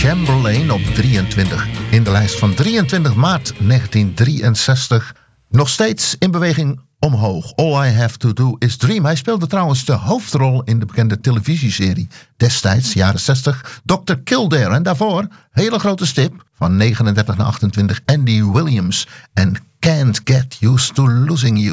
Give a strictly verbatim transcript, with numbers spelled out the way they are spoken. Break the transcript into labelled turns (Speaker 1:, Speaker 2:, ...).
Speaker 1: Chamberlain op drieëntwintig. In de lijst van drieëntwintig maart negentien drieënzestig. Nog steeds in beweging omhoog. All I Have To Do Is Dream. Hij speelde trouwens de hoofdrol in de bekende televisieserie destijds, jaren zestig, dokter Kildare. En daarvoor, hele grote stip, van negenendertig naar achtentwintig, Andy Williams en Can't Get Used To Losing You.